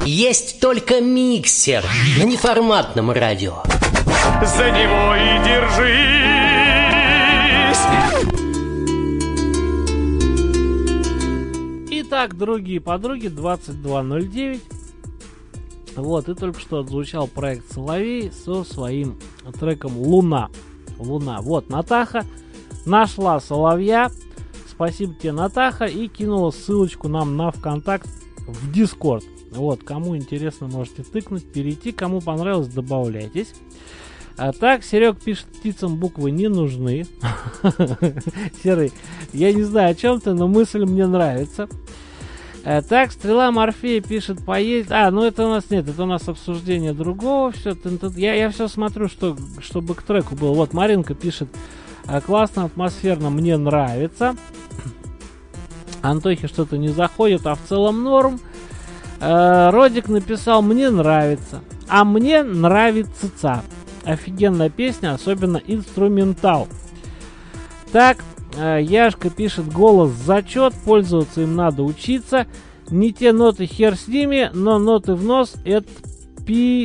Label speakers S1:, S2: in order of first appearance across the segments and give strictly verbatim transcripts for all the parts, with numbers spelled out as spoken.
S1: Есть только миксер на неформатном радио.
S2: За него и держись.
S3: Итак, другие подруги, двадцать два ноль девять. Вот, и только что отзвучал проект «Соловей» со своим треком «Луна». Луна. Вот, Натаха нашла соловья. Спасибо тебе, Натаха, и кинула ссылочку нам на ВКонтакт в Дискорд. Вот, кому интересно, можете тыкнуть, перейти. Кому понравилось, добавляйтесь. А так, Серег пишет, птицам буквы не нужны. Серый, я не знаю о чем ты, но мысль мне нравится. А так, Стрела Морфея пишет, поесть. А, ну это у нас нет, это у нас обсуждение другого. Все, я, я все смотрю, что, чтобы к треку было. Вот, Маринка пишет, классно, атмосферно, мне нравится. Антохе что-то не заходит, а в целом норм. Э, Родик написал, мне нравится. А мне нравится. Офигенная песня, особенно инструментал. Так, э, Яшка пишет, голос зачет, пользоваться им надо учиться. Не те ноты, хер с ними, но ноты в нос это пи...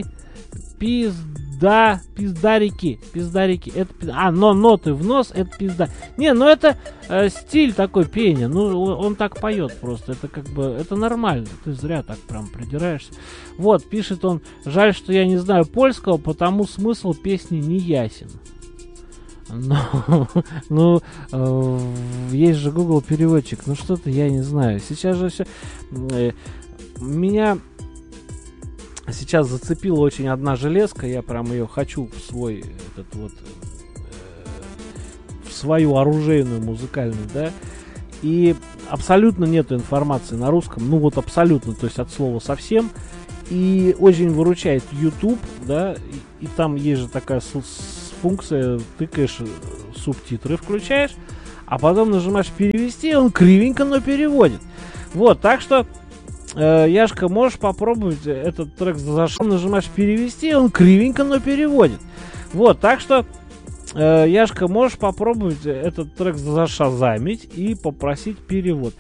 S3: пизда... пиздарики. Пиздарики. Это пизда... А, но ноты в нос это пизда. Не, ну это э, стиль такой пения. Ну, он так поет просто. Это как бы, это нормально. Ты зря так прям придираешься. Вот, пишет он, жаль, что я не знаю польского, потому смысл песни не ясен. Но, ну, э, есть же Google переводчик. Ну, что-то я не знаю. Сейчас же все... Э, меня... Сейчас зацепила очень одна железка, я прям ее хочу в свой этот вот э, в свою оружейную музыкальную, да, и абсолютно нету информации на русском, ну вот абсолютно, то есть от слова совсем, и очень выручает YouTube, да, и, и там есть же такая с- с функция, тыкаешь субтитры, включаешь, а потом нажимаешь перевести, и он кривенько, но переводит. Вот, так что Яшка, можешь попробовать этот трек зашел, нажимаешь перевести, он кривенько, но переводит. Вот, так что, Яшка, можешь попробовать этот трек зашазамить и попросить перевод.